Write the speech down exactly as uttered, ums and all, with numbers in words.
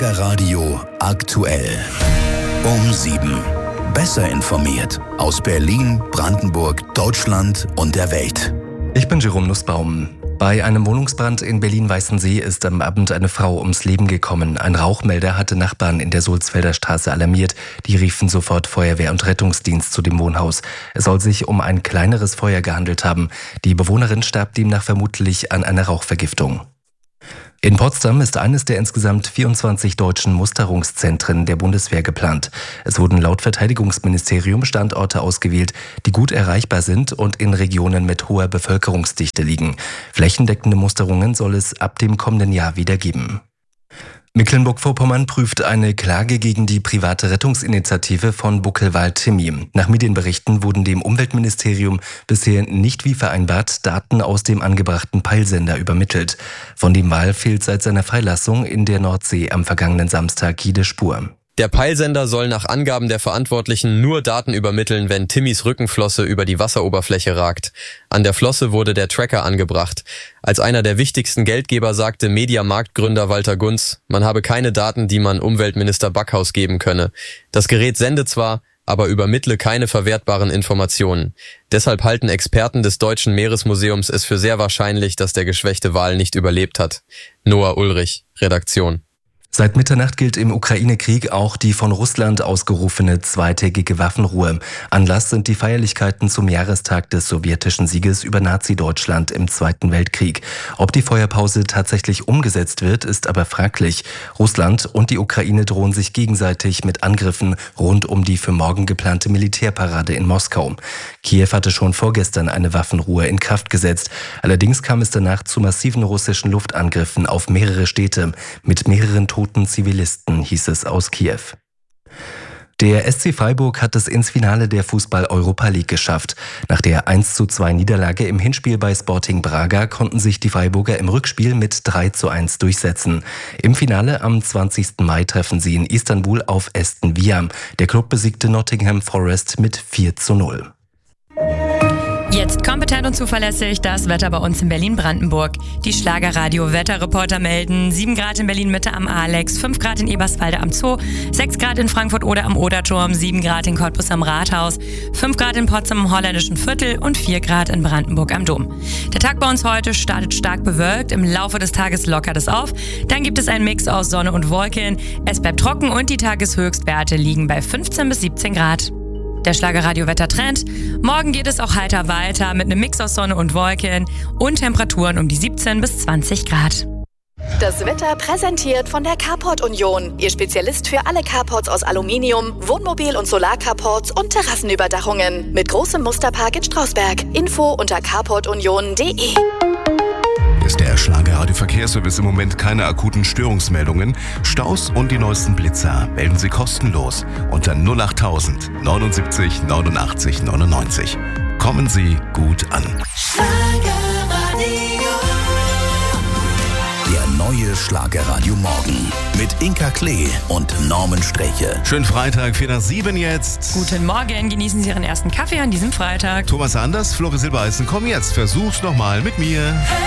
Schlagerradio aktuell. Um sieben. Besser informiert aus Berlin, Brandenburg, Deutschland und der Welt. Ich bin Jerome Nussbaum. Bei einem Wohnungsbrand in Berlin-Weißensee ist am Abend eine Frau ums Leben gekommen. Ein Rauchmelder hatte Nachbarn in der Sulzfelder Straße alarmiert. Die riefen sofort Feuerwehr und Rettungsdienst zu dem Wohnhaus. Es soll sich um ein kleineres Feuer gehandelt haben. Die Bewohnerin starb demnach vermutlich an einer Rauchvergiftung. In Potsdam ist eines der insgesamt vierundzwanzig deutschen Musterungszentren der Bundeswehr geplant. Es wurden laut Verteidigungsministerium Standorte ausgewählt, die gut erreichbar sind und in Regionen mit hoher Bevölkerungsdichte liegen. Flächendeckende Musterungen soll es ab dem kommenden Jahr wieder geben. Mecklenburg-Vorpommern prüft eine Klage gegen die private Rettungsinitiative von Buckelwald-Timmy. Nach Medienberichten wurden dem Umweltministerium bisher nicht wie vereinbart Daten aus dem angebrachten Peilsender übermittelt. Von dem Wal fehlt seit seiner Freilassung in der Nordsee am vergangenen Samstag jede Spur. Der Peilsender soll nach Angaben der Verantwortlichen nur Daten übermitteln, wenn Timmys Rückenflosse über die Wasseroberfläche ragt. An der Flosse wurde der Tracker angebracht. Als einer der wichtigsten Geldgeber sagte Mediamarkt-Gründer Walter Gunz, man habe keine Daten, die man Umweltminister Backhaus geben könne. Das Gerät sende zwar, aber übermittle keine verwertbaren Informationen. Deshalb halten Experten des Deutschen Meeresmuseums es für sehr wahrscheinlich, dass der geschwächte Wal nicht überlebt hat. Noah Ulrich, Redaktion. Seit Mitternacht gilt im Ukraine-Krieg auch die von Russland ausgerufene zweitägige Waffenruhe. Anlass sind die Feierlichkeiten zum Jahrestag des sowjetischen Sieges über Nazi-Deutschland im Zweiten Weltkrieg. Ob die Feuerpause tatsächlich umgesetzt wird, ist aber fraglich. Russland und die Ukraine drohen sich gegenseitig mit Angriffen rund um die für morgen geplante Militärparade in Moskau. Kiew hatte schon vorgestern eine Waffenruhe in Kraft gesetzt. Allerdings kam es danach zu massiven russischen Luftangriffen auf mehrere Städte mit mehreren Toten Zivilisten, hieß es aus Kiew. Der S C Freiburg hat es ins Finale der Fußball-Europa League geschafft. Nach der eins zu zwei Niederlage im Hinspiel bei Sporting Braga konnten sich die Freiburger im Rückspiel mit drei zu eins durchsetzen. Im Finale am zwanzigsten Mai treffen sie in Istanbul auf Aston Villa. Der Klub besiegte Nottingham Forest mit vier zu null. Jetzt kompetent und zuverlässig das Wetter bei uns in Berlin-Brandenburg. Die Schlagerradio-Wetterreporter melden sieben Grad in Berlin-Mitte am Alex, fünf Grad in Eberswalde am Zoo, sechs Grad in Frankfurt-Oder am Oderturm, sieben Grad in Cottbus am Rathaus, fünf Grad in Potsdam im Holländischen Viertel und vier Grad in Brandenburg am Dom. Der Tag bei uns heute startet stark bewölkt, im Laufe des Tages lockert es auf. Dann gibt es einen Mix aus Sonne und Wolken. Es bleibt trocken und die Tageshöchstwerte liegen bei fünfzehn bis siebzehn Grad. Der Schlagerradio-Wettertrend. Morgen geht es auch heiter weiter mit einem Mix aus Sonne und Wolken und Temperaturen um die siebzehn bis zwanzig Grad. Das Wetter präsentiert von der Carport Union. Ihr Spezialist für alle Carports aus Aluminium, Wohnmobil- und Solarcarports und Terrassenüberdachungen. Mit großem Musterpark in Strausberg. Info unter carport union punkt de. Ist der Schlagerradio-Verkehrsservice im Moment keine akuten Störungsmeldungen? Staus und die neuesten Blitzer melden Sie kostenlos unter null achttausend neunundsiebzig neunundachtzig neunundneunzig. Kommen Sie gut an. Der neue Schlagerradio Morgen mit Inka Klee und Norman Streche. Schönen Freitag, vier nach sieben jetzt. Guten Morgen, genießen Sie Ihren ersten Kaffee an diesem Freitag. Thomas Anders, Flori Silbereisen, komm jetzt, versuch's nochmal mit mir.